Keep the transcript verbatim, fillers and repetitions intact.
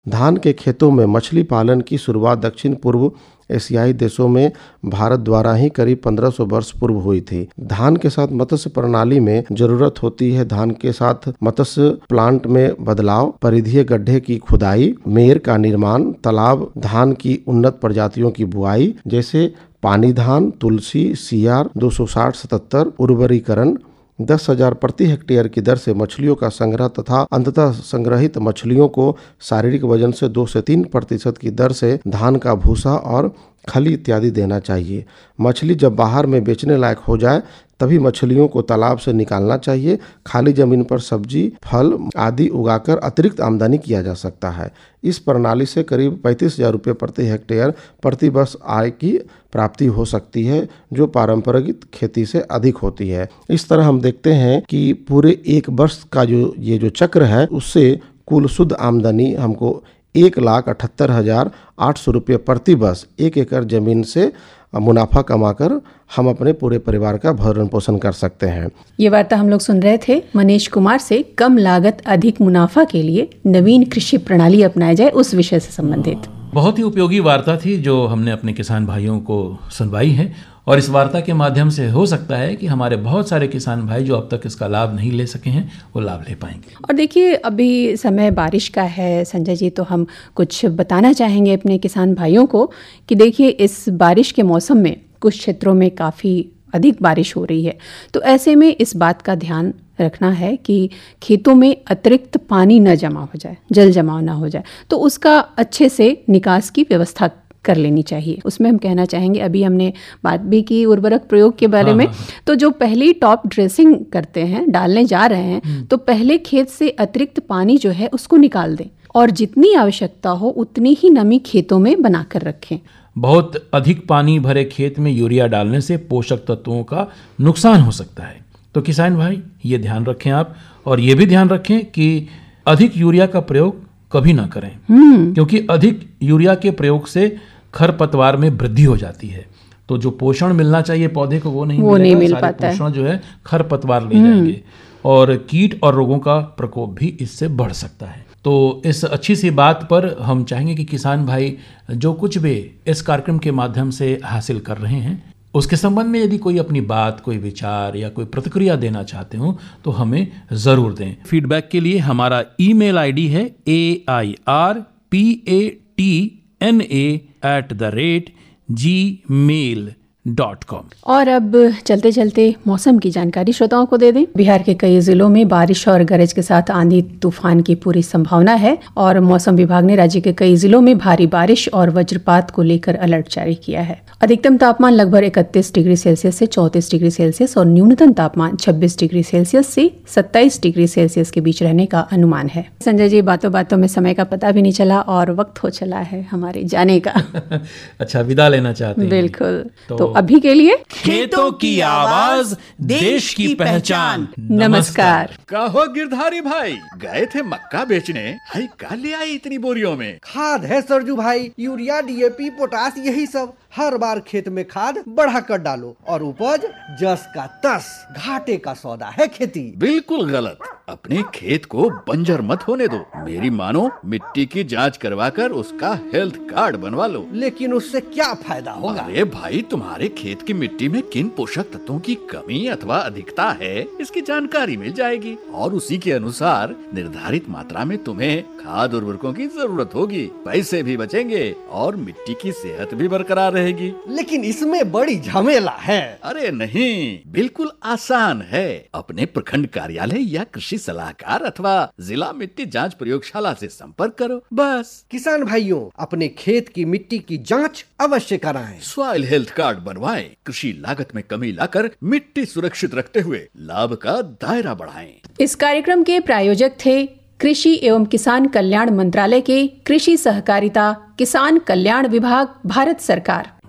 धान के खेतों में मछली पालन की शुरुआत दक्षिण पूर्व एशियाई देशों में भारत द्वारा ही करीब पंद्रह सौ वर्ष पूर्व हुई थी। धान के साथ मत्स्य प्रणाली में जरूरत होती है धान के साथ मत्स्य प्लांट में बदलाव, परिधीय गड्ढे की खुदाई, मेर का निर्माण, तालाब धान की उन्नत प्रजातियों की बुआई जैसे पानी धान, तुलसी, सियार, दो सौ साठ सतहत्तर, उर्वरीकरण, दस हजार प्रति हेक्टेयर की दर से मछलियों का संग्रह तथा अंततः संग्रहित मछलियों को शारीरिक वजन से दो से तीन प्रतिशत की दर से धान का भूसा और खली इत्यादि देना चाहिए। मछली जब बाहर में बेचने लायक हो जाए तभी मछलियों को तालाब से निकालना चाहिए। खाली जमीन पर सब्जी, फल आदि उगाकर अतिरिक्त आमदनी किया जा सकता है। इस प्रणाली से करीब पैंतीस हजार रुपये प्रति हेक्टेयर प्रति वर्ष आय की प्राप्ति हो सकती है, जो पारंपरिक खेती से अधिक होती है। इस तरह हम देखते हैं कि पूरे एक वर्ष का जो ये जो चक्र है उससे कुल शुद्ध आमदनी हमको एक लाख अठहत्तर हजार आठ सौ रुपये प्रति वर्ष एक एकड़ जमीन से मुनाफा कमाकर हम अपने पूरे परिवार का भरण पोषण कर सकते हैं। ये वार्ता हम लोग सुन रहे थे मनीष कुमार से, कम लागत अधिक मुनाफा के लिए नवीन कृषि प्रणाली अपनाई जाए उस विषय से संबंधित। बहुत ही उपयोगी वार्ता थी जो हमने अपने किसान भाइयों को सुनवाई है, और इस वार्ता के माध्यम से हो सकता है कि हमारे बहुत सारे किसान भाई जो अब तक इसका लाभ नहीं ले सके हैं वो लाभ ले पाएंगे। और देखिए अभी समय बारिश का है संजय जी, तो हम कुछ बताना चाहेंगे अपने किसान भाइयों को कि देखिए इस बारिश के मौसम में कुछ क्षेत्रों में काफ़ी अधिक बारिश हो रही है, तो ऐसे में इस बात का ध्यान रखना है कि खेतों में अतिरिक्त पानी न जमा हो जाए, जल जमाव ना हो जाए, तो उसका अच्छे से निकास की व्यवस्था कर लेनी चाहिए। उसमें हम कहना चाहेंगे, अभी हमने बात भी की उर्वरक प्रयोग के बारे हाँ, में हाँ, हाँ। तो जो पहली टॉप ड्रेसिंग करते हैं, डालने जा रहे हैं, तो पहले खेत से अतिरिक्त पानी जो है उसको निकाल दें और जितनी आवश्यकता हो उतनी ही नमी खेतों में बनाकर रखें। बहुत अधिक पानी भरे खेत में यूरिया डालने से पोषक तत्वों का नुकसान हो सकता है। तो किसान भाई ये ध्यान रखें आप, और ये भी ध्यान रखें कि अधिक यूरिया का प्रयोग कभी ना करें, क्योंकि अधिक यूरिया के प्रयोग से खरपतवार में वृद्धि हो जाती है, तो जो पोषण मिलना चाहिए पौधे को वो नहीं वो मिलेगा, नहीं मिल सारे पाता पोषण है। जो है खरपतवार ले जाएंगे और कीट और रोगों का प्रकोप भी इससे बढ़ सकता है। तो इस अच्छी सी बात पर हम चाहेंगे कि किसान भाई जो कुछ भी इस कार्यक्रम के माध्यम से हासिल कर रहे हैं उसके संबंध में यदि कोई अपनी बात, कोई विचार या कोई प्रतिक्रिया देना चाहते हो तो हमें ज़रूर दें। फीडबैक के लिए हमारा ईमेल आईडी है ए I R P A T N A at the rate ji mail dot com. और अब चलते चलते मौसम की जानकारी श्रोताओं को दे दें। बिहार के कई जिलों में बारिश और गरज के साथ आंधी तूफान की पूरी संभावना है और मौसम विभाग ने राज्य के कई जिलों में भारी बारिश और वज्रपात को लेकर अलर्ट जारी किया है। अधिकतम तापमान लगभग इकतीस डिग्री सेल्सियस से चौंतीस डिग्री सेल्सियस और न्यूनतम तापमान छब्बीस डिग्री सेल्सियस से सत्ताईस डिग्री सेल्सियस के बीच रहने का अनुमान है। संजय जी, बातों बातों में समय का पता भी नहीं चला और वक्त हो चला है हमारे जाने का। अच्छा, विदा लेना चाहते हैं? बिल्कुल। तो, तो अभी के लिए खेतों की आवाज, देश की पहचान। नमस्कार। कहो गिरधारी भाई, गए थे मक्का बेचने, हाय का ले आई इतनी बोरियों में? खाद है सरजू भाई, urea, D A P, potash, यही सब। हर बार खेत में खाद बढ़ा कर डालो और उपज जस का तस। घाटे का सौदा है खेती। बिल्कुल गलत। अपने खेत को बंजर मत होने दो। मेरी मानो, मिट्टी की जांच करवाकर उसका हेल्थ कार्ड बनवा लो। लेकिन उससे क्या फायदा होगा? अरे भाई, तुम्हारे खेत की मिट्टी में किन पोषक तत्वों की कमी अथवा अधिकता है इसकी जानकारी मिल जाएगी और उसी के अनुसार निर्धारित मात्रा में तुम्हें खाद उर्वरकों की जरूरत होगी। पैसे भी बचेंगे और मिट्टी की सेहत भी बरकरार रहेगी। लेकिन इसमें बड़ी झमेला है। अरे नहीं, बिल्कुल आसान है। अपने प्रखंड कार्यालय या कृषि सलाहकार अथवा जिला मिट्टी जांच प्रयोगशाला से संपर्क करो, बस। किसान भाइयों, अपने खेत की मिट्टी की जांच अवश्य कराएं। सॉइल हेल्थ कार्ड बनवाएं। कृषि लागत में कमी लाकर मिट्टी सुरक्षित रखते हुए लाभ का दायरा बढ़ाएं। इस कार्यक्रम के प्रायोजक थे कृषि एवं किसान कल्याण मंत्रालय के कृषि सहकारिता किसान कल्याण विभाग, भारत सरकार।